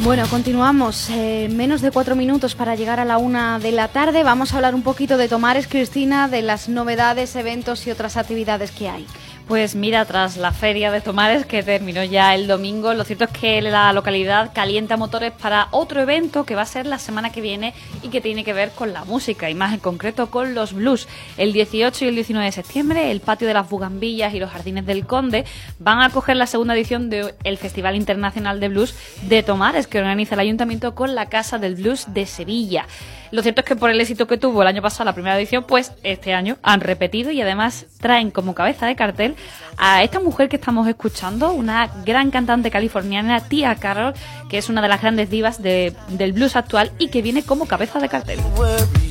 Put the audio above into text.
Bueno, continuamos. Menos de 4 minutos para llegar a la 1 de la tarde. Vamos a hablar un poquito de Tomares, Cristina, de las novedades, eventos y otras actividades que hay. Pues mira, tras la feria de Tomares, que terminó ya el domingo, lo cierto es que la localidad calienta motores para otro evento que va a ser la semana que viene y que tiene que ver con la música, y más en concreto con los blues. El 18 y el 19 de septiembre, el Patio de las Bugambillas y los Jardines del Conde van a acoger la segunda edición del Festival Internacional de Blues de Tomares, que organiza el Ayuntamiento con la Casa del Blues de Sevilla. Lo cierto es que por el éxito que tuvo el año pasado la primera edición, pues este año han repetido y además traen como cabeza de cartel a esta mujer que estamos escuchando, una gran cantante californiana, Tia Carroll, que es una de las grandes divas del blues actual y que viene como cabeza de cartel.